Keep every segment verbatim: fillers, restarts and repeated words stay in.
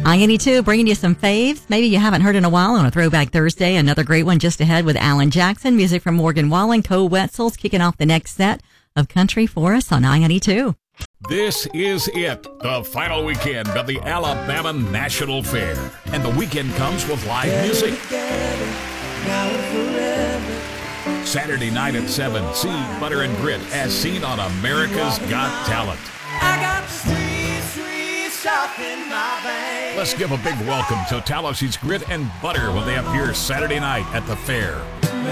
I N E two bringing you some faves maybe you haven't heard in a while on a Throwback Thursday. Another great one just ahead with Alan Jackson. Music from Morgan Wallen. Co Wetzel's kicking off the next set of country for us on I N E two. This is it, the final weekend of the Alabama National Fair. And the weekend comes with live music. Saturday night at seven, see Butter and Grit as seen on America's Got Talent. I got the sweet, sweet stuff in my veins. Let's give a big welcome to Talossy's Grit and Butter when they appear Saturday night at the fair.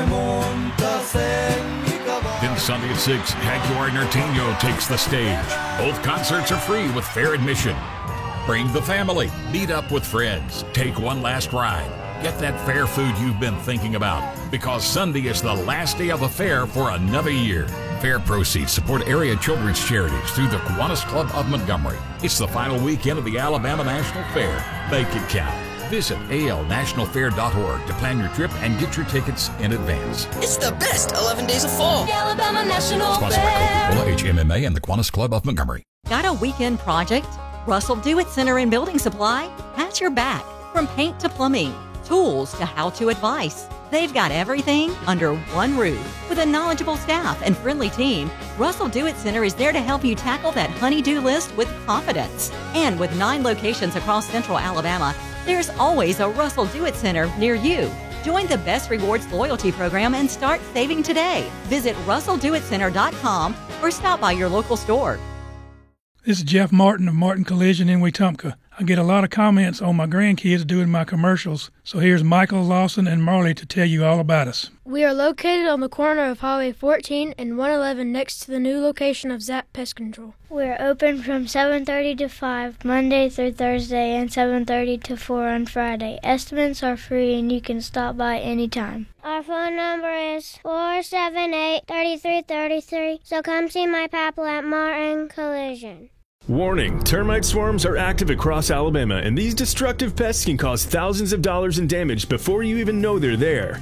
Then Sunday at six, Jaguar Norteño takes the stage. Both concerts are free with fair admission. Bring the family, meet up with friends, take one last ride. Get that fair food you've been thinking about, because Sunday is the last day of the fair for another year. Fair proceeds support area children's charities through the Kiwanis Club of Montgomery. It's the final weekend of the Alabama National Fair. Make it count. Visit A L national fair dot org to plan your trip and get your tickets in advance. It's the best eleven days of fall. The Alabama National Sponsored by Fair. Coca-Cola, H M M A, and the Kiwanis Club of Montgomery. Got a weekend project? Russell Do It Center and Building Supply has your back. From paint to plumbing, tools to how-to advice. They've got everything under one roof. With a knowledgeable staff and friendly team, Russell Do It Center is there to help you tackle that honey-do list with confidence. And with nine locations across central Alabama, there's always a Russell Do It Center near you. Join the Best Rewards loyalty program and start saving today. Visit russell do it center dot com or stop by your local store. This is Jeff Martin of Martin Collision in Wetumpka. I get a lot of comments on my grandkids doing my commercials, so here's Michael, Lawson, and Marley to tell you all about us. We are located on the corner of Highway fourteen and one eleven next to the new location of Zap Pest Control. We're open from seven thirty to five, Monday through Thursday, and seven thirty to four on Friday. Estimates are free and you can stop by anytime. Our phone number is four seven eight, three three three three, so come see my papa at Martin Collision. Warning, termite swarms are active across Alabama, and these destructive pests can cause thousands of dollars in damage before you even know they're there.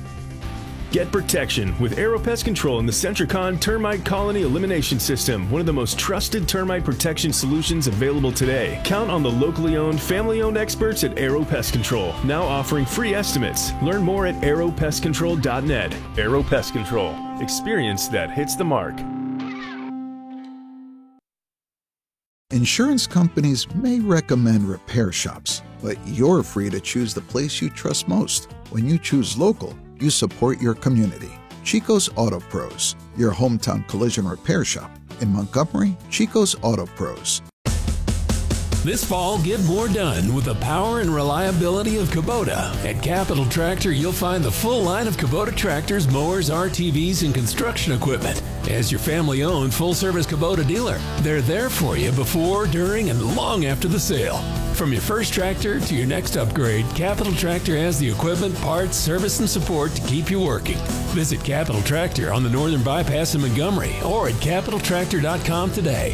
Get protection with Aero Pest Control and the Centricon Termite Colony Elimination System, one of the most trusted termite protection solutions available today. Count on the locally owned, family-owned experts at Aero Pest Control, now offering free estimates. Learn more at aero pest control dot net. Aero Pest Control. Experience that hits the mark. Insurance companies may recommend repair shops, but you're free to choose the place you trust most. When you choose local, you support your community. Chico's Auto Pros, your hometown collision repair shop. In Montgomery, Chico's Auto Pros. This fall, get more done with the power and reliability of Kubota. At Capital Tractor, you'll find the full line of Kubota tractors, mowers, R T Vs, and construction equipment. As your family-owned, full-service Kubota dealer, they're there for you before, during, and long after the sale. From your first tractor to your next upgrade, Capital Tractor has the equipment, parts, service, and support to keep you working. Visit Capital Tractor on the Northern Bypass in Montgomery or at capital tractor dot com today.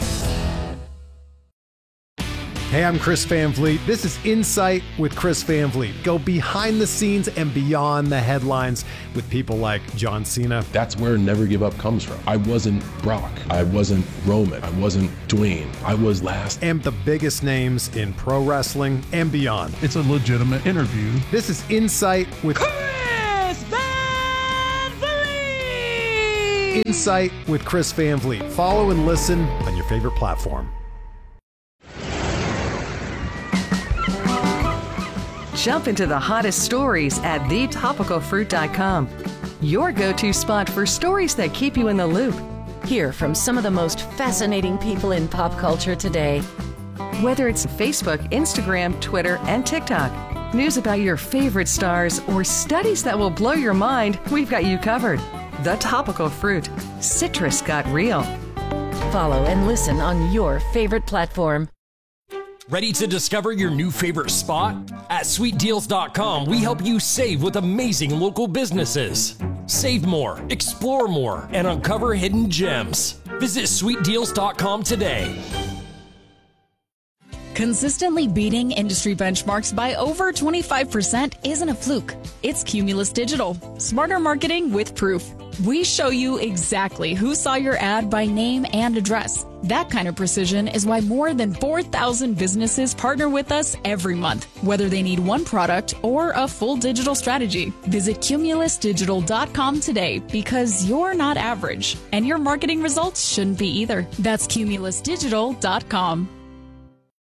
Hey, I'm Chris Van Vliet. This is Insight with Chris Van Vliet. Go behind the scenes and beyond the headlines with people like John Cena. That's where Never Give Up comes from. I wasn't Brock. I wasn't Roman. I wasn't Dwayne. I was last. And the biggest names in pro wrestling and beyond. It's a legitimate interview. This is Insight with Chris Van Vliet! Insight with Chris Van Vliet. Follow and listen on your favorite platform. Jump into the hottest stories at the topical fruit dot com. Your go-to spot for stories that keep you in the loop. Hear from some of the most fascinating people in pop culture today. Whether it's Facebook, Instagram, Twitter, and TikTok, news about your favorite stars, or studies that will blow your mind, we've got you covered. The Topical Fruit. Citrus got real. Follow and listen on your favorite platform. Ready to discover your new favorite spot? At sweet deals dot com, we help you save with amazing local businesses. Save more, explore more, and uncover hidden gems. Visit sweet deals dot com today. Consistently beating industry benchmarks by over twenty-five percent isn't a fluke. It's Cumulus Digital. Smarter marketing with proof. We show you exactly who saw your ad by name and address. That kind of precision is why more than four thousand businesses partner with us every month, whether they need one product or a full digital strategy. Visit Cumulus Digital dot com today because you're not average, and your marketing results shouldn't be either. That's Cumulus Digital dot com.